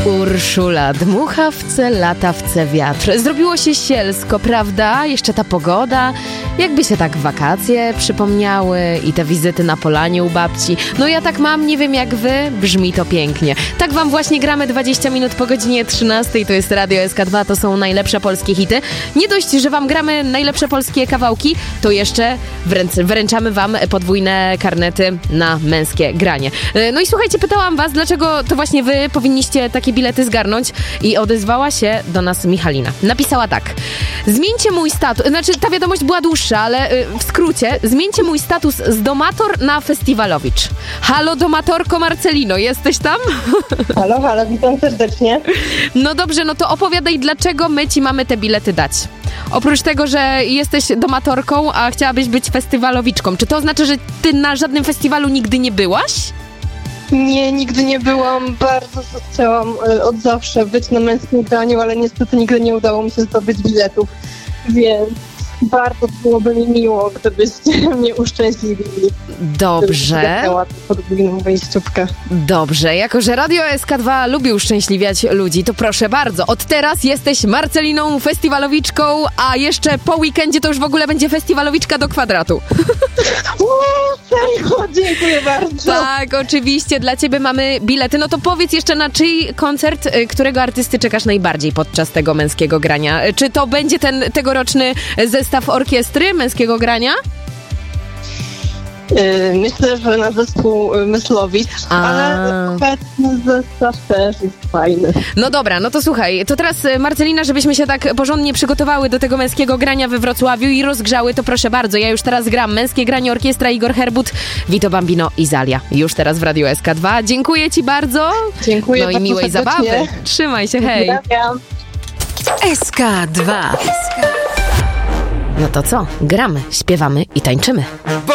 Urszula, dmuchawce, latawce, wiatr. Zrobiło się sielsko, prawda? Jeszcze ta pogoda. Jakby się tak wakacje przypomniały i te wizyty na polanie u babci. No ja tak mam, nie wiem jak wy, brzmi to pięknie. Tak wam właśnie gramy 20 minut po godzinie 13. To jest Radio SK2, to są najlepsze polskie hity. Nie dość, że wam gramy najlepsze polskie kawałki, to jeszcze wręczamy wam podwójne karnety na męskie granie. No i słuchajcie, pytałam was, dlaczego to właśnie wy powinniście takie bilety zgarnąć i odezwała się do nas Michalina. Napisała tak: zmieńcie mój status, znaczy ta wiadomość była dłuższa, ale w skrócie, zmieńcie mój status z domator na festiwalowicz. Halo domatorko Marcelino, jesteś tam? Halo, witam serdecznie. No dobrze, no to opowiadaj, dlaczego my ci mamy te bilety dać. Oprócz tego, że jesteś domatorką, a chciałabyś być festiwalowiczką, czy to oznacza, że ty na żadnym festiwalu nigdy nie byłaś? Nie, nigdy nie byłam. Bardzo chciałam od zawsze być na męskim graniu, ale niestety nigdy nie udało mi się zdobyć biletów, więc bardzo byłoby mi miło, gdybyście mnie uszczęśliwili. Dobrze. Podwójną wejściówkę. Dobrze, jako że Radio SK2 lubi uszczęśliwiać ludzi, to proszę bardzo, od teraz jesteś Marceliną festiwalowiczką, a jeszcze po weekendzie to już w ogóle będzie festiwalowiczka do kwadratu. Serio, dziękuję bardzo. Tak, oczywiście, dla ciebie mamy bilety. No to powiedz jeszcze, na czyj koncert, którego artysty czekasz najbardziej podczas tego męskiego grania? Czy to będzie ten tegoroczny zestaw orkiestry męskiego grania? Myślę, że na zespół Mysłowicz, ale obecny zestaw też jest fajny. No dobra, no to słuchaj, to teraz Marcelina, żebyśmy się tak porządnie przygotowały do tego męskiego grania we Wrocławiu i rozgrzały, to proszę bardzo, ja już teraz gram męskie granie, orkiestra Igor Herbut, Vito Bambino i Zalia. Już teraz w Radio SK2. Dziękuję ci bardzo. Dziękuję bardzo. No i miłej serdecznie. zabawy. Trzymaj się, hej. Pozdrawiam. SK2. No to co? Gramy, śpiewamy i tańczymy.